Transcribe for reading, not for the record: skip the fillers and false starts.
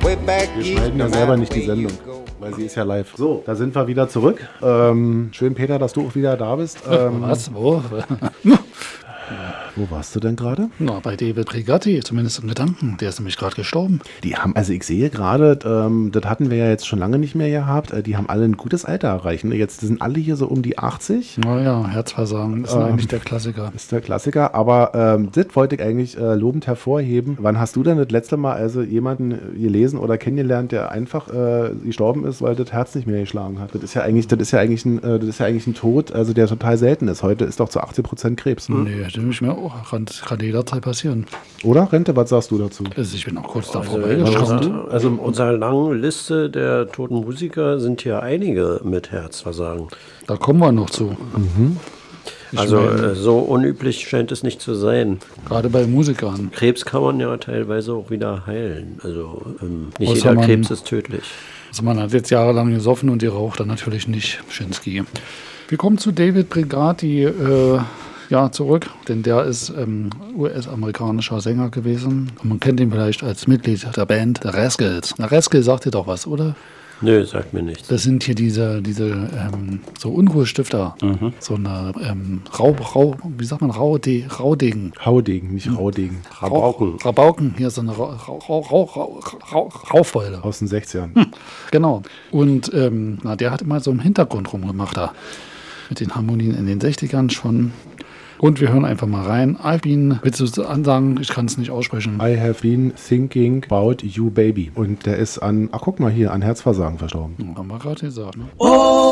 Wir schneiden ja selber nicht die Sendung, weil sie ist ja live. So, da sind wir wieder zurück. Schön, Peter, dass du auch wieder da bist. Was? Wo? Wo warst du denn gerade? Na, bei David Brigatti, zumindest im Gedanken. Der ist nämlich gerade gestorben. Die haben, also ich sehe gerade, das hatten wir ja jetzt schon lange nicht mehr gehabt, die haben alle ein gutes Alter erreicht. Ne? Jetzt sind alle hier so um die 80. Naja, Herzversagen ist eigentlich der Klassiker. Ist der Klassiker, aber das wollte ich eigentlich lobend hervorheben. Wann hast du denn das letzte Mal also jemanden gelesen oder kennengelernt, der einfach gestorben ist, weil das Herz nicht mehr geschlagen hat? Das ist ja eigentlich ein Tod, also der total selten ist. Heute ist doch zu 80% Krebs. Ne? Nee, das nicht mehr. Oh, kann jederzeit passieren. Oder, Rente, was sagst du dazu? Also ich bin auch kurz da vorbeigeschaut. Also in unserer langen Liste der toten Musiker sind hier einige mit Herzversagen. Da kommen wir noch zu. Also so unüblich scheint es nicht zu sein. Gerade bei Musikern. Krebs kann man ja teilweise auch wieder heilen. Also nicht Außer jeder Krebs ist tödlich. Also man hat jetzt jahrelang gesoffen und die raucht dann natürlich nicht, Schinski. Wir kommen zu David Brigatti zurück, denn der ist US-amerikanischer Sänger gewesen. Und man kennt ihn vielleicht als Mitglied der Band The Rascals. The Rascals sagt dir doch was, oder? Nö, sagt mir nichts. Das sind hier diese so Unruhestifter. So eine wie sagt man, Raudegen. Haudegen, nicht Raudegen. Rabauken. Hier ist so eine Rauchbeule. Aus den 60ern. Genau. Und der hat immer so im Hintergrund rumgemacht da. Mit den Harmonien in den 60ern schon. Und wir hören einfach mal rein. Willst du ansagen? Ich kann es nicht aussprechen. I have been thinking about you, baby. Und der ist guck mal hier, an Herzversagen verstorben. Haben wir gerade gesagt, ne?